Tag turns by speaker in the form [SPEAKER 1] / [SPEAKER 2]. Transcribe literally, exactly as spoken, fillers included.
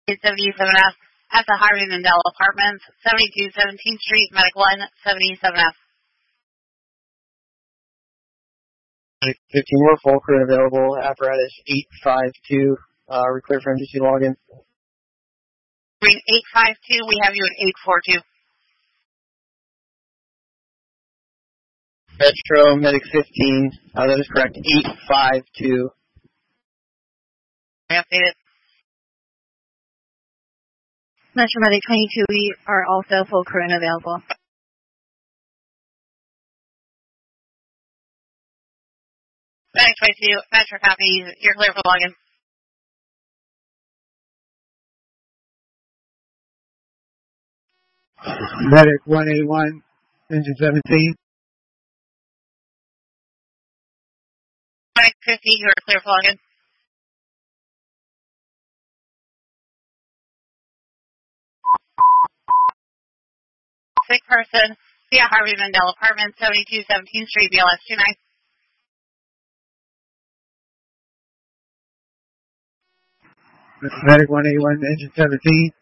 [SPEAKER 1] seventy-seven F at the Harvey Mandel Apartments, seventy-two seventeenth Street, Medic one, seventy-seven F.
[SPEAKER 2] fifteen more, full crew available, apparatus eight five two, uh, we're clear for emergency login.
[SPEAKER 1] Green eight five two, we have you at eight four two.
[SPEAKER 2] Metro Medic fifteen, uh, that is correct, eight five two.
[SPEAKER 1] I updated.
[SPEAKER 3] Metro Medic twenty-two, we are also full crew and available.
[SPEAKER 1] Medic twenty-two, Metro copies, you're clear for login.
[SPEAKER 4] Medic one eighty-one, engine seventeen.
[SPEAKER 1] Medic fifty, you're clear for login. Sick person, via Harvey Mandel Apartments, seventy-two seventeenth Street, B L S two nine.
[SPEAKER 4] Medic one eighty-one, engine seventeen.